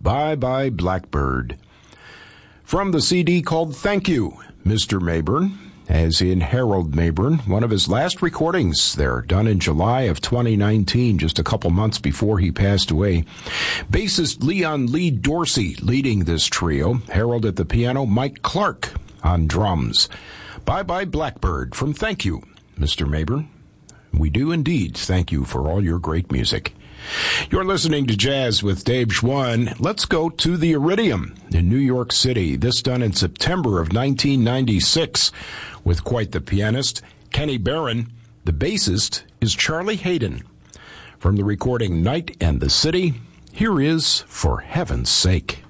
Bye Bye Blackbird. From the CD called Thank You, Mr. Mayburn, as in Harold Mayburn, one of his last recordings there, done in July of 2019, just a couple months before he passed away. Bassist Leon Lee Dorsey leading this trio, Harold at the piano, Mike Clark on drums. Bye Bye Blackbird from Thank You, Mr. Mayburn. We do indeed thank you for all your great music. You're listening to Jazz with Dave Schwann. Let's go to the Iridium in New York City. This done in September of 1996 with quite the pianist, Kenny Barron. The bassist is Charlie Hayden. From the recording Night and the City, here is For Heaven's Sake.